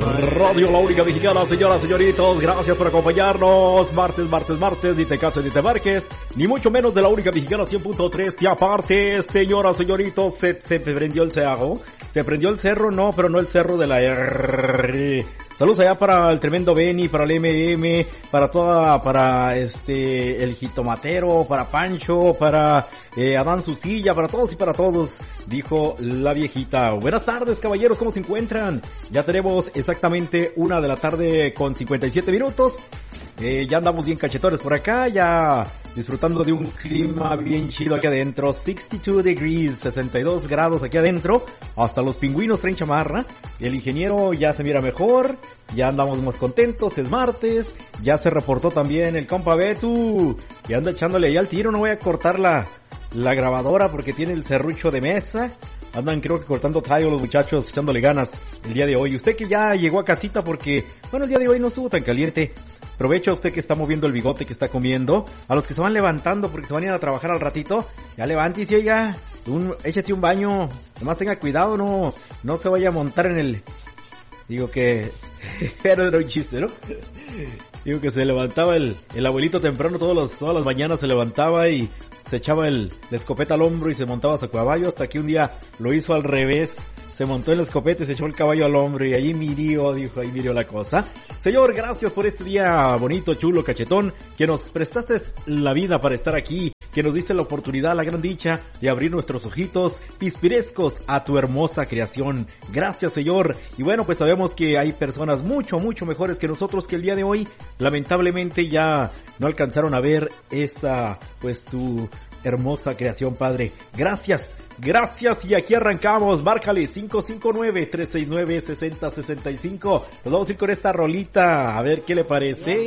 Radio La Única Mexicana, señoras, señoritos, gracias por acompañarnos. Martes, ni te cases ni te marques, ni mucho menos de La Única Mexicana 100.3, te apartes, señoras, señoritos, se prendió el cerro. Se prendió el cerro, no, pero no el cerro de la R. Saludos allá para el tremendo Benny, para el MM, para el jitomatero, para Pancho, para Adán Susilla, para todos y para todos, dijo la viejita. Buenas tardes, caballeros, ¿cómo se encuentran? Ya tenemos exactamente 1 de la tarde con 57 minutos. Ya andamos bien cachetones por acá, ya disfrutando de un clima bien chido aquí adentro. 62 degrees, 62 grados aquí adentro. Hasta los pingüinos traen chamarra. El ingeniero ya se mira mejor. Ya andamos más contentos, es martes. Ya se reportó también el compa Betu, que anda echándole ahí al tiro. No voy a cortar la grabadora porque tiene el serrucho de mesa. Andan creo que cortando tallo los muchachos, echándole ganas el día de hoy. Usted que ya llegó a casita porque, bueno, el día de hoy no estuvo tan caliente. Aprovecha usted que está moviendo el bigote, que está comiendo. A los que se van levantando porque se van a ir a trabajar al ratito, ya levántese, oiga, échate un baño. Nomás tenga cuidado, no se vaya a montar en el... Digo que... Pero era un chiste, ¿no? Digo que se levantaba el abuelito temprano todas las mañanas, se levantaba y se echaba la escopeta al hombro y se montaba a su caballo, hasta que un día lo hizo al revés. Se montó en la escopeta y se echó el caballo al hombro y ahí mirió la cosa. Señor, gracias por este día bonito, chulo, cachetón, que nos prestaste la vida para estar aquí, que nos diste la oportunidad, la gran dicha de abrir nuestros ojitos pispirescos a tu hermosa creación. Gracias, Señor. Y bueno, pues sabemos que hay personas mucho mejores que nosotros que el día de hoy lamentablemente ya no alcanzaron a ver tu hermosa creación, Padre. Gracias, y aquí arrancamos. Márcale 559-369-6065. Nos vamos a ir con esta rolita, a ver qué le parece.